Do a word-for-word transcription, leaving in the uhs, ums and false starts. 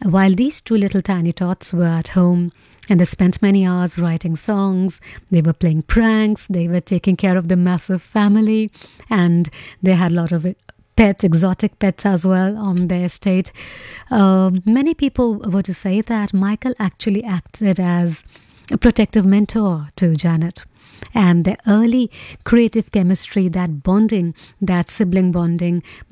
While these two little tiny tots were at home and they spent many hours writing songs, they were playing pranks, they were taking care of the massive family, and they had a lot of pets, exotic pets as well on their estate. Um, many people were to say that Michael actually acted as a protective mentor to Janet. And the early creative chemistry, that bonding, that sibling bonding,